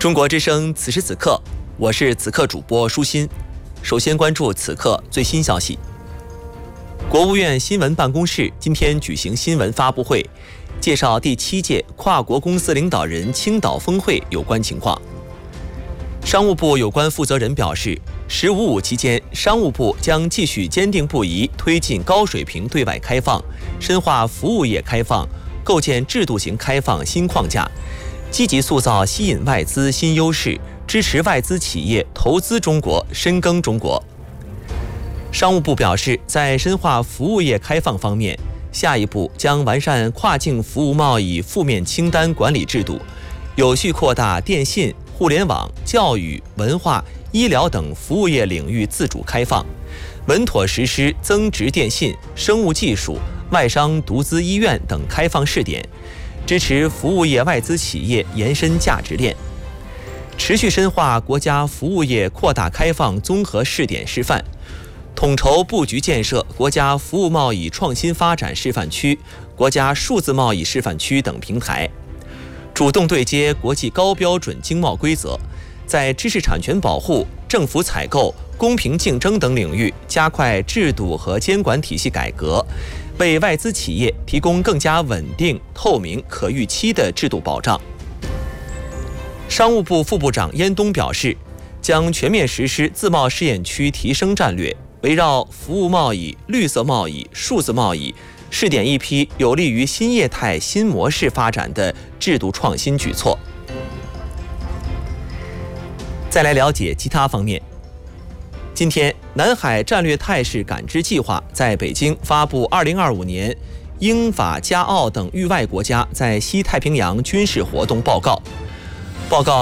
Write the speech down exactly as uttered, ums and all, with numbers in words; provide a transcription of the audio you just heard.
中国之声，此时此刻，我是此刻主播舒心。首先关注此刻最新消息。国务院新闻办公室今天举行新闻发布会，介绍第七届跨国公司领导人青岛峰会有关情况。商务部有关负责人表示，十五五期间，商务部将继续坚定不移推进高水平对外开放，深化服务业开放，构建制度型开放新框架，积极塑造吸引外资新优势，支持外资企业投资中国、深耕中国。商务部表示，在深化服务业开放方面，下一步将完善跨境服务贸易负面清单管理制度，有序扩大电信、互联网、教育、文化、医疗等服务业领域自主开放，稳妥实施增值电信、生物技术、外商独资医院等开放试点，支持服务业外资企业延伸价值链，持续深化国家服务业扩大开放综合试点示范，统筹布局建设国家服务贸易创新发展示范区、国家数字贸易示范区等平台，主动对接国际高标准经贸规则，在知识产权保护、政府采购、公平竞争等领域加快制度和监管体系改革，为外资企业提供更加稳定、透明、可预期的制度保障。商务部副部长燕东表示，将全面实施自贸试验区提升战略，围绕服务贸易、绿色贸易、数字贸易，试点一批有利于新业态新模式发展的制度创新举措。再来了解其他方面。今天，南海战略态势感知计划在北京发布二零二五年英法加澳等域外国家在西太平洋军事活动报告。报告